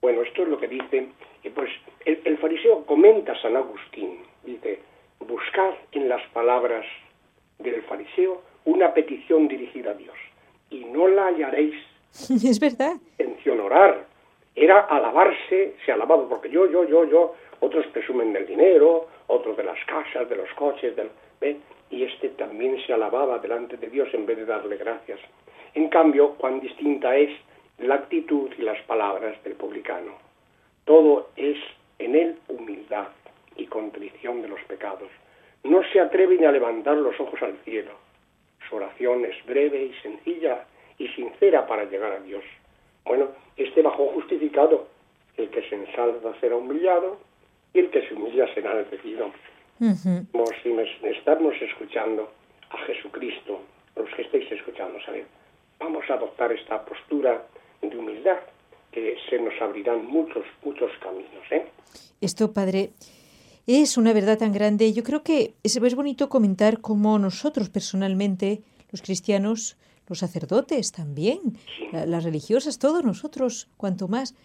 Bueno, esto es lo que dice, pues el fariseo comenta San Agustín, dice, buscad en las palabras del fariseo una petición dirigida a Dios, y no la hallaréis. Es verdad. Intención orar, era alabarse, se alababa, porque yo, otros presumen del dinero, otros de las casas, de los coches, ¿ve? Y también se alababa delante de Dios en vez de darle gracias. En cambio, cuán distinta es la actitud y las palabras del publicano. Todo es en él humildad y contrición de los pecados. No se atreve ni a levantar los ojos al cielo. Su oración es breve y sencilla y sincera para llegar a Dios. Bueno, bajó justificado. El que se ensalza será humillado y el que se humilla será enaltecido. Como si estamos escuchando a Jesucristo, los que estáis escuchando, ¿sabes? Vamos a adoptar esta postura de humildad, que se nos abrirán muchos caminos, ¿eh? Esto, padre, es una verdad tan grande. Yo creo que es bonito comentar cómo nosotros personalmente, los cristianos, los sacerdotes también, Sí. Las religiosas, todos nosotros, cuanto más,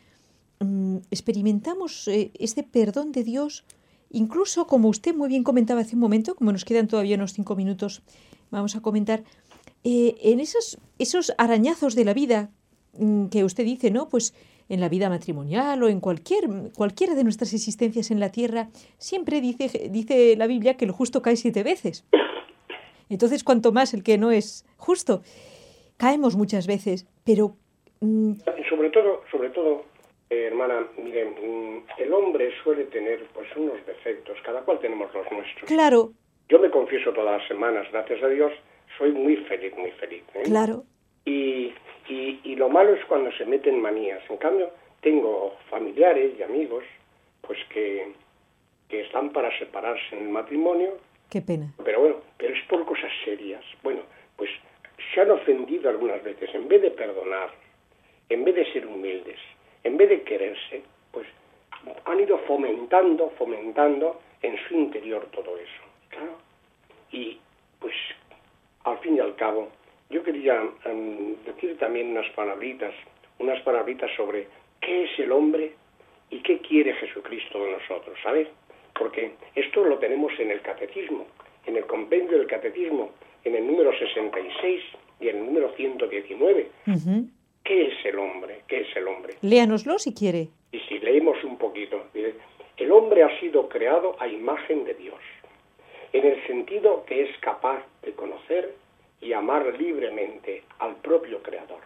experimentamos este perdón de Dios, incluso como usted muy bien comentaba hace un momento, como nos quedan todavía unos 5 minutos, vamos a comentar, en esos arañazos de la vida que usted dice, ¿no? Pues en la vida matrimonial o en cualquiera de nuestras existencias en la tierra, siempre dice la Biblia que el justo cae 7 veces. Entonces, cuanto más el que no es justo. Caemos muchas veces, pero... Sobre todo, hermana, miren, el hombre suele tener pues unos defectos, cada cual tenemos los nuestros. Claro. Yo me confieso todas las semanas, gracias a Dios, soy muy feliz, ¿eh? Claro. Y lo malo es cuando se meten manías. En cambio, tengo familiares y amigos pues que están para separarse en el matrimonio. Qué pena. Pero es por cosas serias. Bueno, pues se han ofendido algunas veces. En vez de perdonar, en vez de ser humildes, en vez de quererse, pues han ido fomentando en su interior todo eso. Claro. Y pues al fin y al cabo, yo quería decir también unas palabritas sobre qué es el hombre y qué quiere Jesucristo de nosotros, ¿sabes? Porque esto lo tenemos en el catecismo, en el compendio del catecismo, en el número 66 y en el número 119. ¿Qué es el hombre? ¿Qué es el hombre? Léanoslo si quiere. Y si leemos un poquito, el hombre ha sido creado a imagen de Dios, en el sentido que es capaz de conocer y amar libremente al propio Creador.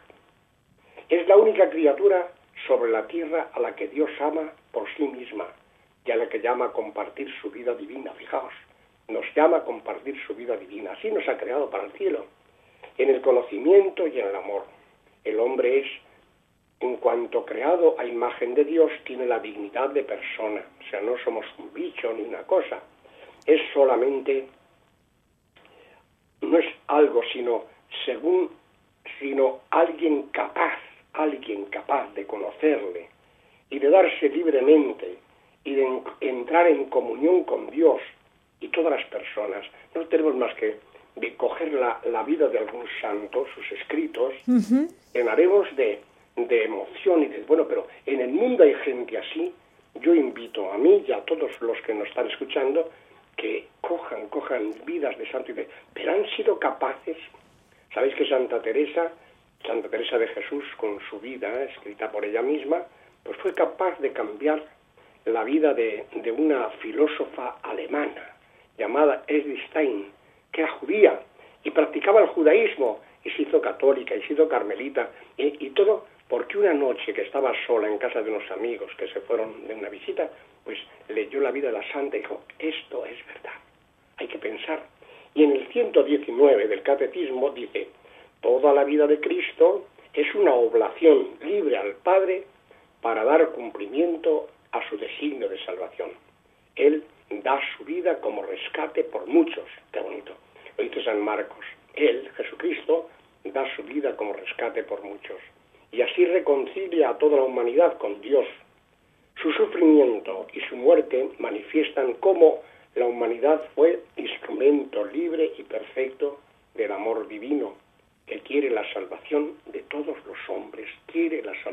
Es la única criatura sobre la tierra a la que Dios ama por sí misma y a la que llama a compartir su vida divina. Fijaos, nos llama a compartir su vida divina. Así nos ha creado para el cielo, en el conocimiento y en el amor. El hombre es, en cuanto creado a imagen de Dios, tiene la dignidad de persona. O sea, no somos un bicho ni una cosa. Es solamente, no es algo, sino alguien capaz de conocerle y de darse libremente y de entrar en comunión con Dios y todas las personas. No tenemos más que de coger la vida de algún santo, sus escritos, llenaremos de emoción y de, bueno, pero en el mundo hay gente así. Yo invito a mí y a todos los que nos están escuchando que cojan vidas de santo, pero han sido capaces. Sabéis que Santa Teresa de Jesús, con su vida escrita por ella misma, pues fue capaz de cambiar la vida de una filósofa alemana llamada Edith Stein, que era judía y practicaba el judaísmo y se hizo católica y se hizo carmelita y todo porque una noche que estaba sola en casa de unos amigos que se fueron de una visita, pues leyó la vida de la santa y dijo, esto es verdad, hay que pensar. Y en el 119 del catecismo dice, toda la vida de Cristo es una oblación libre al Padre para dar cumplimiento a su designio de salvación. Él da su vida como rescate por muchos. Qué bonito. Lo dice San Marcos. Él, Jesucristo, da su vida como rescate por muchos. Y así reconcilia a toda la humanidad con Dios. Su sufrimiento y su muerte manifiestan cómo la humanidad fue instrumento libre y perfecto del amor divino, que quiere la salvación de todos los hombres, quiere la salvación